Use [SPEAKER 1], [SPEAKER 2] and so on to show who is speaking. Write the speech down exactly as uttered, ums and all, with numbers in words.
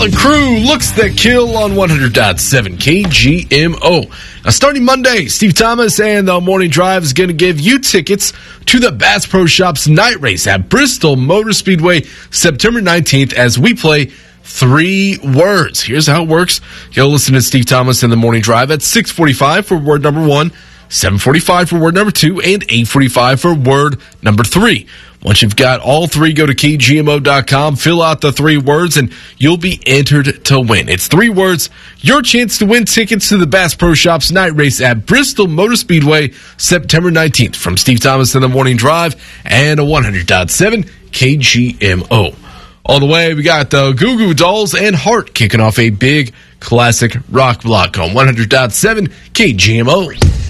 [SPEAKER 1] Motley Crue, Looks That Kill on one hundred point seven K G M O. Now, starting Monday, Steve Thomas and the Morning Drive is going to give you tickets to the Bass Pro Shops night race at Bristol Motor Speedway September nineteenth as we play Three Words. Here's how it works. You'll listen to Steve Thomas and the Morning Drive at six forty-five for word number one, seven forty-five for word number two, and eight forty-five for word number three. Once you've got all three, go to K G M O dot com, fill out the three words, and you'll be entered to win. It's three words, your chance to win tickets to the Bass Pro Shops night race at Bristol Motor Speedway September nineteenth. From Steve Thomas and the Morning Drive and a one hundred point seven K G M O. All the way, we got the Goo Goo Dolls and Heart kicking off a big classic rock block on one hundred point seven K G M O.